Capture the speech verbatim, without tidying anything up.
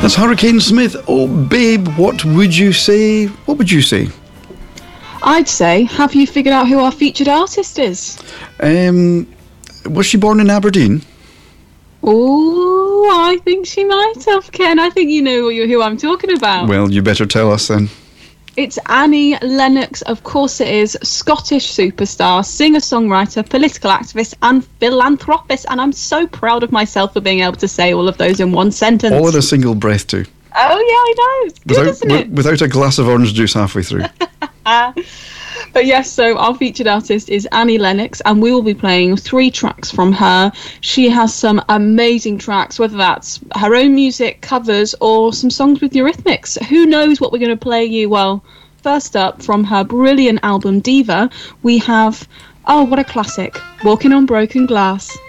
That's Hurricane Smith. Oh, babe, what would you say? What would you say? I'd say, have you figured out who our featured artist is? Um, was she born in Aberdeen? Oh, I think she might have, Ken. I think you know who I'm talking about. Well, you better tell us then. It's Annie Lennox, of course it is, Scottish superstar, singer-songwriter, political activist and philanthropist, and I'm so proud of myself for being able to say all of those in one sentence. All in a single breath too. Oh yeah, I know. It's good, without, isn't it? Without a glass of orange juice halfway through. But yes, so our featured artist is Annie Lennox, and we will be playing three tracks from her. She has some amazing tracks, whether that's her own music, covers, or some songs with Eurythmics. Who knows what we're going to play you? Well, first up, from her brilliant album Diva, we have, oh, what a classic, Walking on Broken Glass.